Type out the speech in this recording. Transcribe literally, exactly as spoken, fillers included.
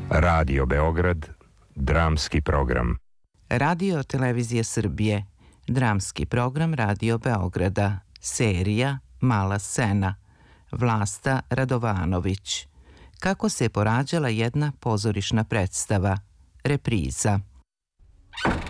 Radio Beograd, dramski program. Radio Televizije Srbije, dramski program Radio Beograda, serija Mala scena, Vlasta Radovanović. Kako se porađala jedna pozorišna predstava, repriza.